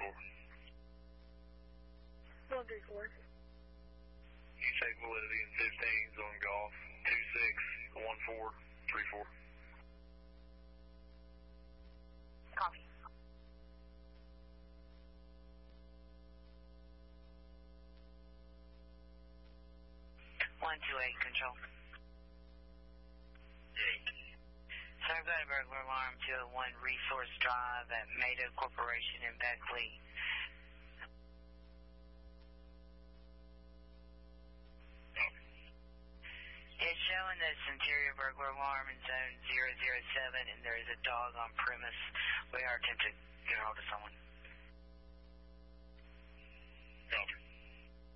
134. You take validity in 15s on golf 261434. Copy. 128 control. So I've got a burglar alarm 201 Resource Drive at Mado Corporation in Beckley. It's showing this interior burglar alarm in zone 007 and there is a dog on premise. We are attempting to get hold of someone.